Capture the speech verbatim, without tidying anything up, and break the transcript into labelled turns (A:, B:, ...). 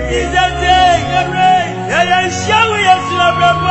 A: Jesus day, yeah, yeah, shall we as you are